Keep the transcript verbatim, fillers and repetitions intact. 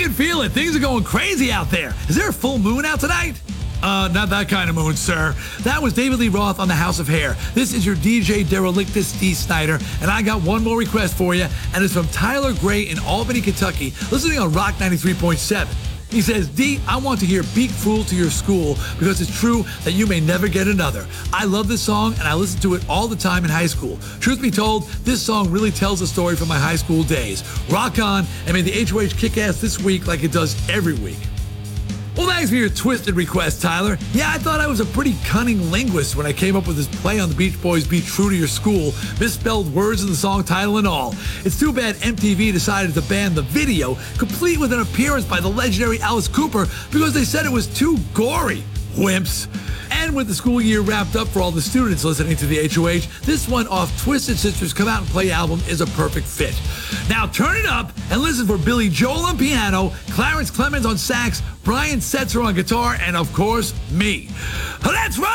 can feel it. Things are going crazy out there. Is there a full moon out tonight? Uh, not that kind of moon, sir. That was David Lee Roth on the House of Hair. This is your D J Derelictus D. Snyder, and I got one more request for you, and it's from Tyler Gray in Albany, Kentucky, listening on Rock ninety-three point seven. He says, D, I want to hear Beak Fool to Your School because it's true that you may never get another. I love this song, and I listen to it all the time in high school. Truth be told, this song really tells a story from my high school days. Rock on, and may the H O H kick ass this week like it does every week. Well, thanks for your twisted request, Tyler. Yeah, I thought I was a pretty cunning linguist when I came up with this play on the Beach Boys' Be True to Your School, misspelled words in the song title and all. It's too bad M T V decided to ban the video, complete with an appearance by the legendary Alice Cooper, because they said it was too gory. Wimps. And with the school year wrapped up for all the students listening to the H O H, this one off Twisted Sisters Come Out and Play album is a perfect fit. Now turn it up and listen for Billy Joel on piano, Clarence Clemens on sax, Brian Setzer on guitar, and of course, me. Let's rock!